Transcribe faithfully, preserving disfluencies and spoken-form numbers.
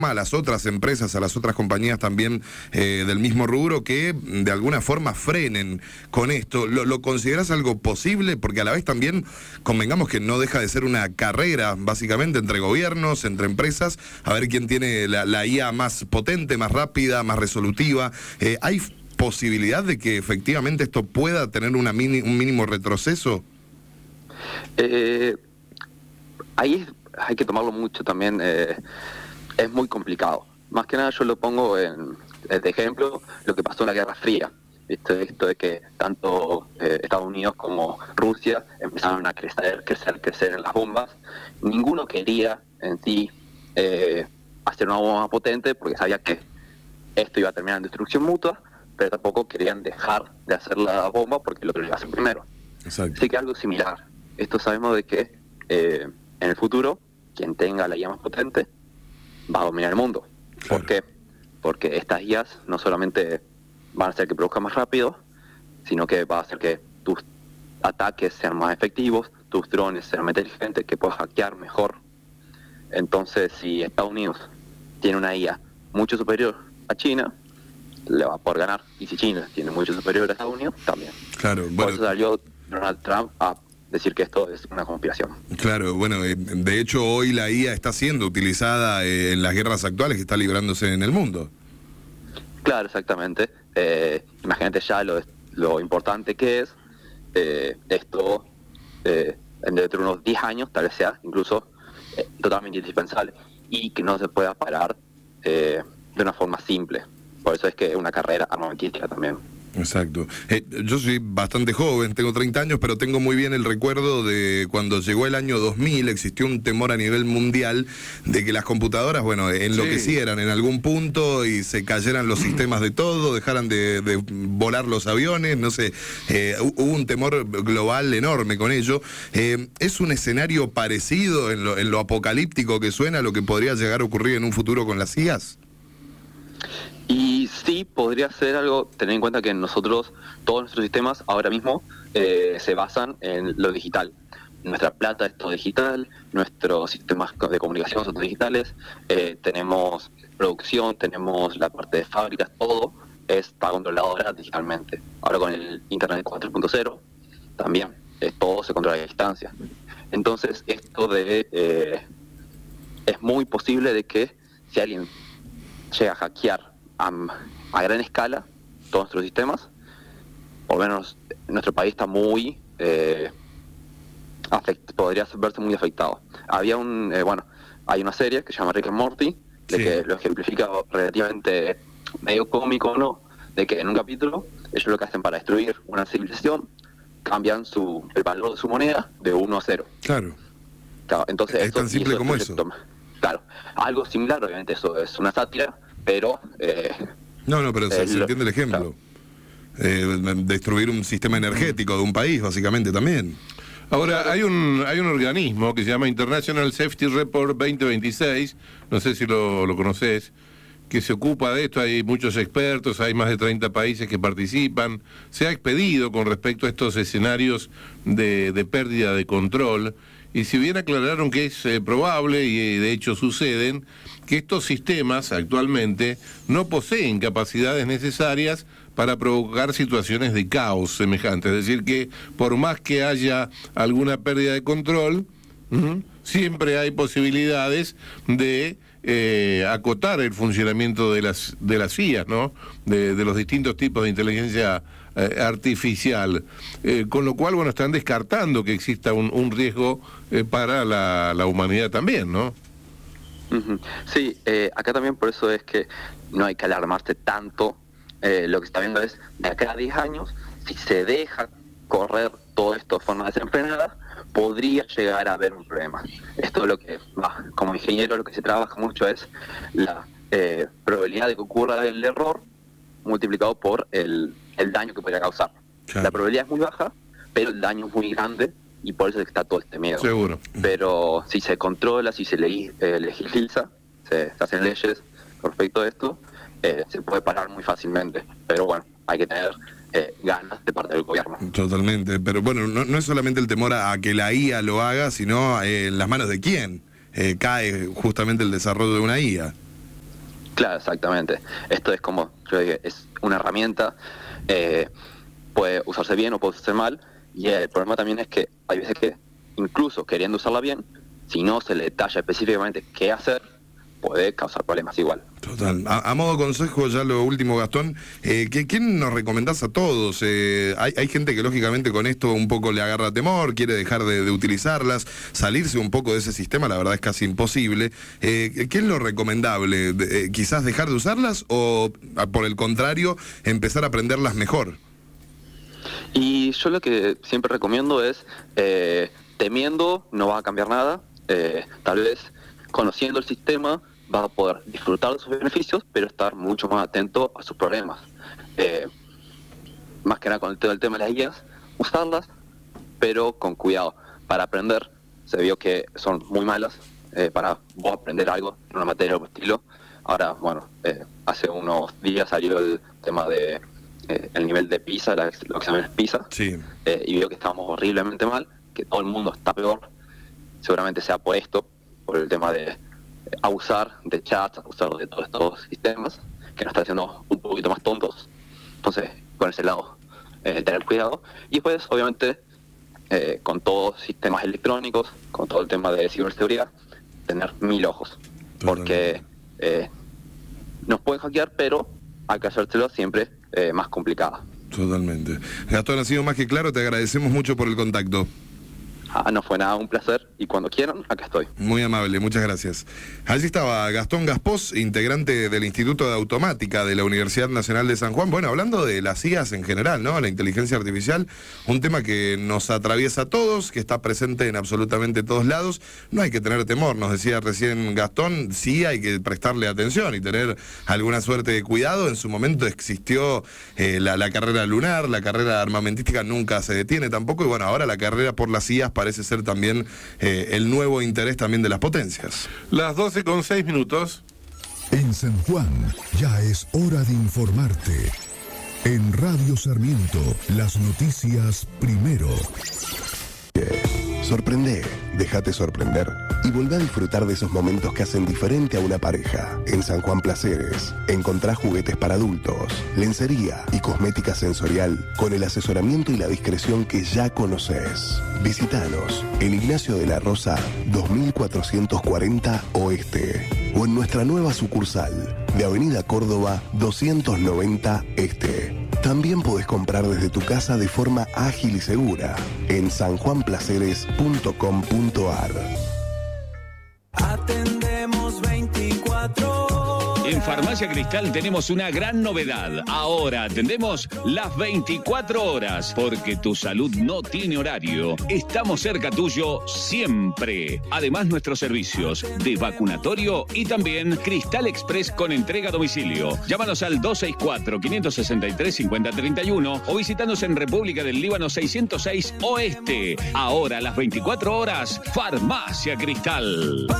a las otras empresas, a las otras compañías también eh, del mismo rubro que de alguna forma frenen con esto. ¿Lo, lo consideras algo posible? Porque a la vez también convengamos que no deja de ser una carrera básicamente entre gobiernos, entre empresas, a ver quién tiene la, la I A más potente, más rápida, más resolutiva. Eh, ¿Hay posibilidad de que efectivamente esto pueda tener una mini, un mínimo retroceso? Eh, ahí hay que tomarlo mucho también. Eh, es muy complicado. Más que nada yo lo pongo en, de ejemplo lo que pasó en la Guerra Fría. Esto, esto de que tanto eh, Estados Unidos como Rusia empezaron a crecer, crecer, crecer en las bombas. Ninguno quería en sí eh, hacer una bomba potente porque sabía que esto iba a terminar en destrucción mutua, pero tampoco querían dejar de hacer la bomba porque el otro lo iba a hacer primero. Exacto. Así que algo similar. Esto sabemos de que eh, en el futuro quien tenga la I A más potente va a dominar el mundo. Claro. ¿Por qué? Porque estas I As no solamente van a hacer que produzcan más rápido, sino que va a hacer que tus ataques sean más efectivos, tus drones sean más inteligentes, que puedas hackear mejor. Entonces, si Estados Unidos tiene una I A mucho superior a China, le va a poder ganar. Y si China tiene mucho superior a Estados Unidos, también. Claro, bueno. Por eso salió Donald Trump a decir que esto es una conspiración. Claro, bueno, eh, de hecho hoy la I A está siendo utilizada eh, en las guerras actuales que está librándose en el mundo. Claro, exactamente. Eh, imagínate ya lo, lo importante que es eh, esto, eh, dentro de unos diez años tal vez sea incluso eh, totalmente indispensable y que no se pueda parar eh, de una forma simple. Por eso es que es una carrera armamentística también. Exacto. Eh, yo soy bastante joven, tengo treinta años, pero tengo muy bien el recuerdo de cuando llegó el año dos mil, existió un temor a nivel mundial de que las computadoras, bueno, enloquecieran sí. en algún punto y se cayeran los sistemas de todo, dejaran de, de volar los aviones, no sé, eh, hubo un temor global enorme con ello. Eh, ¿Es un escenario parecido en lo, en lo apocalíptico que suena a lo que podría llegar a ocurrir en un futuro con las I As? Y sí, podría ser algo, tener en cuenta que nosotros, todos nuestros sistemas ahora mismo eh, se basan en lo digital. Nuestra plata es todo digital, nuestros sistemas de comunicación son todos digitales, eh, tenemos producción, tenemos la parte de fábricas, todo está controlado ahora digitalmente. Ahora con el Internet cuatro punto cero también, eh, todo se controla a distancia. Entonces esto de eh, es muy posible de que si alguien llega a hackear A, a gran escala todos nuestros sistemas, por lo menos nuestro país está muy eh, afect, podría verse muy afectado. Había un, eh, bueno, hay una serie que se llama Rick and Morty, de sí. que lo ejemplifica relativamente medio cómico, ¿no? De que en un capítulo ellos lo que hacen para destruir una civilización cambian su el valor de su moneda de uno a cero. Claro. Claro, entonces es eso, tan simple eso como es eso. Toma. Claro, algo similar, obviamente eso es una sátira, pero eh, no, no, pero eh, se, se lo, entiende el ejemplo. Claro. Eh, destruir un sistema energético de un país, básicamente, también. Ahora, hay un hay un organismo que se llama International Safety Report veinte veintiséis, no sé si lo, lo conoces, que se ocupa de esto, hay muchos expertos, hay más de treinta países que participan, se ha expedido con respecto a estos escenarios de, de pérdida de control, y si bien aclararon que es eh, probable, y eh, de hecho suceden, que estos sistemas actualmente no poseen capacidades necesarias para provocar situaciones de caos semejantes. Es decir, que por más que haya alguna pérdida de control, uh-huh, siempre hay posibilidades de eh, acotar el funcionamiento de las de las I As, ¿no? De, de los distintos tipos de inteligencia eh, artificial. Eh, con lo cual, bueno, están descartando que exista un, un riesgo eh, para la, la humanidad también, ¿no? Uh-huh. Sí, eh, acá también por eso es que no hay que alarmarse tanto. Eh, lo que se está viendo es, de acá a diez años, si se deja correr todo esto de forma desenfrenada, podría llegar a haber un problema. Esto es lo que, bah, como ingeniero, lo que se trabaja mucho es la eh, probabilidad de que ocurra el error multiplicado por el, el daño que podría causar. Claro. La probabilidad es muy baja, pero el daño es muy grande y por eso es que está todo este miedo. Seguro. Pero si se controla, si se le, eh, legisla, se, se hacen leyes con respecto a esto, Eh, se puede parar muy fácilmente, pero bueno, hay que tener eh, ganas de parte del gobierno. Totalmente, pero bueno, no, no es solamente el temor a, a que la I A lo haga, sino eh, en las manos de quién eh, cae justamente el desarrollo de una I A. Claro, exactamente. Esto es como, yo digo, es una herramienta, eh, puede usarse bien o puede usarse mal, y el problema también es que hay veces que, incluso queriendo usarla bien, si no se le detalla específicamente qué hacer, puede causar problemas igual. Total. A, a modo consejo, ya lo último, Gastón, eh, ¿qué, ¿quién nos recomendás a todos? Eh, hay, hay gente que lógicamente con esto un poco le agarra temor, quiere dejar de, de utilizarlas, salirse un poco de ese sistema, la verdad es casi imposible. Eh, ¿Qué es lo recomendable? De, eh, ¿Quizás dejar de usarlas o, por el contrario, empezar a aprenderlas mejor? Y yo lo que siempre recomiendo es, eh, temiendo no va a cambiar nada, eh, tal vez conociendo el sistema va a poder disfrutar de sus beneficios, pero estar mucho más atento a sus problemas. Eh, más que nada con el, todo el tema de las guías, usarlas, pero con cuidado. Para aprender, se vio que son muy malas, eh, para vos aprender algo en una materia o estilo. Ahora, bueno, eh, hace unos días salió el tema de eh, el nivel de PISA, la, los exámenes PISA, sí. eh, y vio que estábamos horriblemente mal, que todo el mundo está peor. Seguramente sea por esto, por el tema de abusar de chats, abusar de todos estos sistemas, que nos está haciendo un poquito más tontos. Entonces, por ese lado, eh, tener cuidado. Y después, obviamente, eh, con todos sistemas electrónicos, con todo el tema de ciberseguridad, tener mil ojos. Porque eh, nos pueden hackear, pero hay que hacérselo siempre eh, más complicada. Totalmente. Gastón, ha sido más que claro, te agradecemos mucho por el contacto. Ah, no fue nada, un placer, y cuando quieran, acá estoy. Muy amable, muchas gracias. Allí estaba Gastón Gaspós, integrante del Instituto de Automática de la Universidad Nacional de San Juan. Bueno, hablando de las I As en general, ¿no? La inteligencia artificial, un tema que nos atraviesa a todos, que está presente en absolutamente todos lados. No hay que tener temor, nos decía recién Gastón, sí hay que prestarle atención y tener alguna suerte de cuidado. En su momento existió eh, la, la carrera lunar, la carrera armamentística nunca se detiene tampoco, y bueno, ahora la carrera por las I As parece ser también eh, el nuevo interés también de las potencias. Las doce con seis minutos. En San Juan ya es hora de informarte. En Radio Sarmiento, las noticias primero. Sorprende, déjate sorprender y volvé a disfrutar de esos momentos que hacen diferente a una pareja. En San Juan Placeres encontrás juguetes para adultos, lencería y cosmética sensorial con el asesoramiento y la discreción que ya conoces. Visítanos en Ignacio de la Rosa dos mil cuatrocientos cuarenta Oeste o en nuestra nueva sucursal de Avenida Córdoba doscientos noventa Este. También podés comprar desde tu casa de forma ágil y segura en san juan placeres punto com punto ar. Atendemos veinticuatro horas. En Farmacia Cristal tenemos una gran novedad. Ahora atendemos las veinticuatro horas, porque tu salud no tiene horario. Estamos cerca tuyo siempre. Además, nuestros servicios de vacunatorio y también Cristal Express con entrega a domicilio. Llámanos al dos seis cuatro, cinco seis tres, cinco cero tres uno o visítanos en República del Líbano seiscientos seis Oeste. Ahora, las veinticuatro horas, Farmacia Cristal.